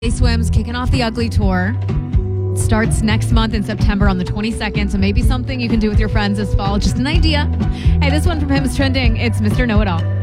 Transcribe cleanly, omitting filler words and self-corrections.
Swims kicking off the Ugly Tour. Starts next month in September on the 22nd, so maybe something you can do with your friends this fall. Just an idea. Hey, this one from him is trending. It's Mr. Know-It-All.